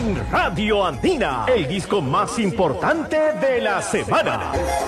en Radio Andina, el disco más importante de la semana.